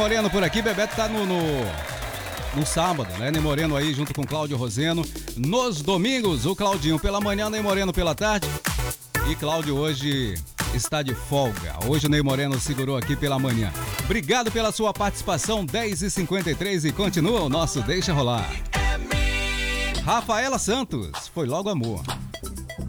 Moreno por aqui. Bebeto tá no sábado, né? Ney Moreno aí junto com Cláudio Roseno. Nos domingos, o Claudinho pela manhã, Ney Moreno pela tarde. E Cláudio hoje está de folga. Hoje o Ney Moreno segurou aqui pela manhã. Obrigado pela sua participação, 10h53 e continua o nosso Deixa Rolar. Rafaela Santos, foi logo amor.